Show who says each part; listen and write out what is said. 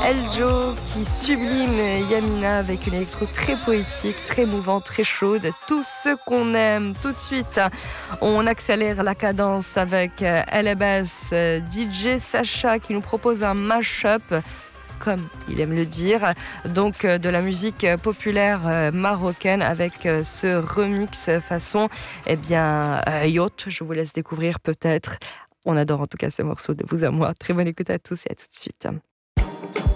Speaker 1: Eljo qui sublime Yamina avec une électro très poétique, très mouvante, très chaude. Tout ce qu'on aime. Tout de suite, on accélère la cadence avec LBS DJ Sacha qui nous propose un mash-up, comme il aime le dire, donc de la musique populaire marocaine avec ce remix façon yacht. Je vous laisse découvrir peut-être. On adore en tout cas ce morceau de vous à moi. Très bonne écoute à tous et à tout de suite.